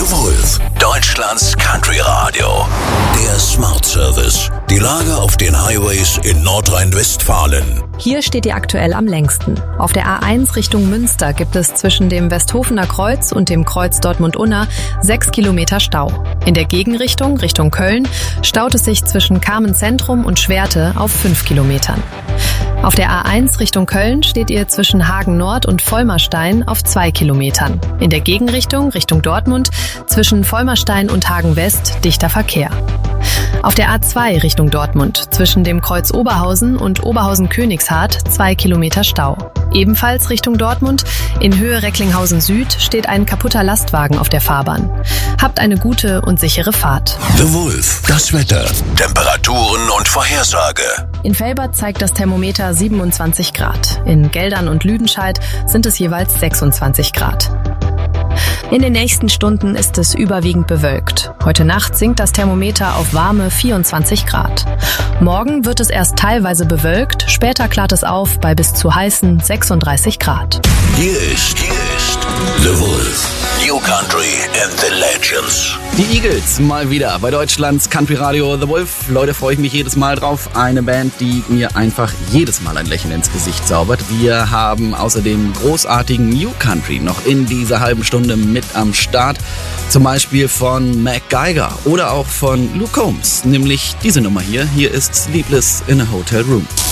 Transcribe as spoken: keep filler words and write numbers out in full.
The Wolf, Deutschlands Country Radio. Der Smart Service. Die Lage auf den Highways in Nordrhein-Westfalen. Hier steht ihr aktuell am längsten. Auf der A eins Richtung Münster gibt es zwischen dem Westhofener Kreuz und dem Kreuz Dortmund-Unna sechs Kilometer Stau. In der Gegenrichtung, Richtung Köln, staut es sich zwischen Carmen-Zentrum und Schwerte auf fünf Kilometern. Auf der A eins Richtung Köln steht ihr zwischen Hagen Nord und Vollmerstein auf zwei Kilometern. In der Gegenrichtung, Richtung Dortmund, zwischen Vollmerstein und Hagen West dichter Verkehr. Auf der A zwei Richtung Dortmund, zwischen dem Kreuz Oberhausen und Oberhausen-Königshardt zwei Kilometer Stau. Ebenfalls Richtung Dortmund, in Höhe Recklinghausen Süd, steht ein kaputter Lastwagen auf der Fahrbahn. Habt eine gute und sichere Fahrt. The Wolf, das Wetter, Temperaturen und Vorhersage. In Velbert zeigt das Thermometer siebenundzwanzig Grad. In Geldern und Lüdenscheid sind es jeweils sechsundzwanzig Grad. In den nächsten Stunden ist es überwiegend bewölkt. Heute Nacht sinkt das Thermometer auf warme vierundzwanzig Grad. Morgen wird es erst teilweise bewölkt, später klart es auf bei bis zu heißen sechsunddreißig Grad. Hier ist, hier ist The Wolf, New Country and the Legends. Die Eagles mal wieder bei Deutschlands Country Radio The Wolf. Leute, freue ich mich jedes Mal drauf. Eine Band, die mir einfach jedes Mal ein Lächeln ins Gesicht zaubert. Wir haben außerdem großartigen New Country noch in dieser halben Stunde mit am Start. Zum Beispiel von Mac Geiger oder auch von Luke Combs. Nämlich diese Nummer hier. Hier ist Sleepless in a Hotel Room.